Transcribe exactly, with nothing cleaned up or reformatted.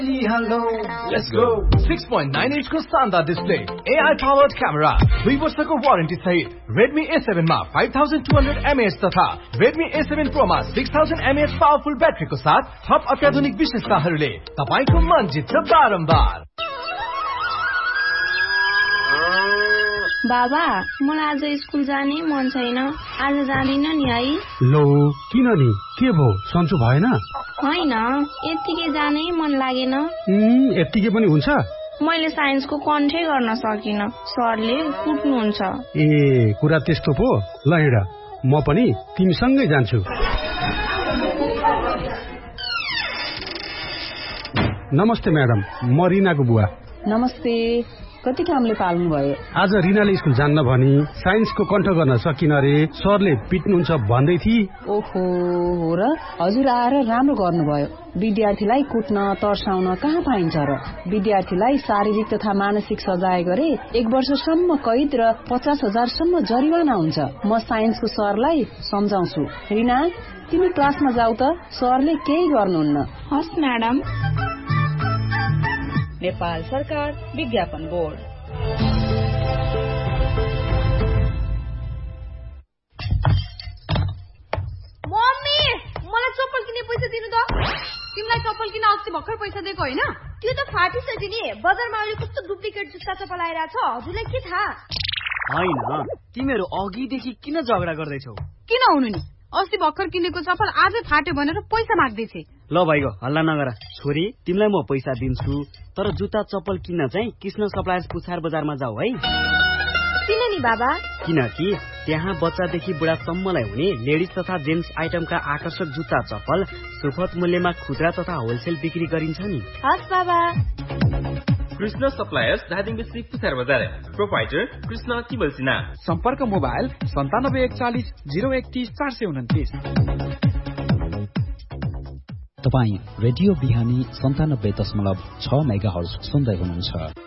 Let's go. six point nine inch को शानदार display, A I powered camera, दुई वर्षको वारेन्टी सहित Redmi A seven मा five thousand two hundred milliamp hour तथा Redmi A seven Pro मा six thousand milliamp hour powerful ब्याट्रीको साथ थप अत्याधुनिक विशेषताहरूले तपाईको मन जित्छ बारम्बार। बाबा, मलाई आज स्कुल जाने मन छैन, आज जाँदिन नि है। लो, किन नि? के भो, सन्चो भएन? होइन, यतिकै जानै मन लागेन। यतिकै पनि हुन्छ? मैले साइन्सको कन्ठै गर्न सकिन, सरले कुट्नुहुन्छ। ए, कुरा त्यस्तो पो? ल हिँड, म पनि तिमीसँगै जान्छु। नमस्ते म्याडम, म रिनाको बुवा। नमस्ते, कति कामले पाल्नु भयो? आज रिनाले स्कुल जान्न भनी साइन्सको कण्ठ गर्न सकिन रे, सरले पिट्नुहुन्छ भन्दै थिए। ओहो, हो र? हजुर आएर राम्रो गर्नुभयो। विद्यार्थीलाई कुट्न तर्साउन कहाँ पाइन्छ र? विद्यार्थीलाई शारीरिक तथा मानसिक सजाय गरे एक वर्षसम्म कैद र पचास हजारसम्म जरिवाना हुन्छ। म साइन्सको सरलाई सम्झाउँछु। रिना, तिमी क्लासमा जाऊ त, सरले केही गर्नुहुन्न। हस् म्याडम। नेपाल सरकार विज्ञापन बोर्ड। मम्मी, मलाई चप्पल किन्ने पैसा दिनु त। तिमीलाई चप्पल किन्न अस्ति भर्खर पैसा दिएको होइन? त्यो त फाटिसक्यो नि। बजारमा अहिले कस्तो डुप्लिकेट जुत्ता चप्पल आइरहेछ, हजुरलाई के थाहा? होइन, तिमीहरू अघिदेखि किन झगडा गर्दैछौ? किन हुनु नि? अस्ति भर्खर किनेको चप्पल आजै फाट्यो भनेर पैसा माग्दैछ। ल भाइको हल्ला नगर। छोरी, तिमीलाई म पैसा दिन्छु, तर जुत्ता चप्पल किन्न चाहिँ कृष्ण सप्लायर्स पुछार बजारमा जाऊ है। किन नि बाबा? किनकि त्यहाँ बच्चादेखि बुढासम्मलाई हुने लेडिज तथा जेन्ट्स आइटमका आकर्षक जुत्ता चप्पल सुपथ मूल्यमा खुद्रा तथा होलसेल बिक्री गरिन्छ नि। हस् बाबा। कृष्ण सप्लायर्स धादिङ डिस्ट्रिक्ट पुछार बजार। प्रोपाइटर कृष्ण तिमल सिन्हा। सम्पर्क मोबाइल सन्तानब्बे एकचालिस जिरो एकतिस चार सय उन्तिस। तपाईँ रेडियो बिहानी सन्तानब्बे दशमलव छ मेगा हर्ज सुन्दै हुनुहुन्छ।